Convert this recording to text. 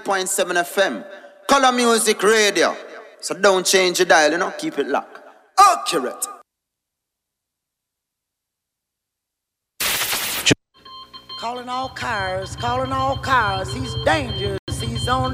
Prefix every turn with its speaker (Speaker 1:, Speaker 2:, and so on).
Speaker 1: 93.7 FM. Color Music Radio. So don't change your dial, you know, keep it locked. Accurate.
Speaker 2: Calling all cars, he's dangerous, he's on